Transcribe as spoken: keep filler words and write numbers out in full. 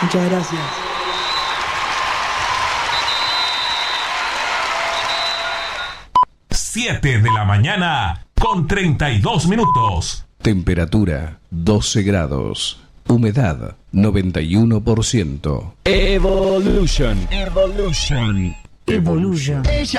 Muchas gracias. siete de la mañana con treinta y dos minutos. Temperatura doce grados. Humedad noventa y uno por ciento. Evolution. Evolution. Evolution. Ella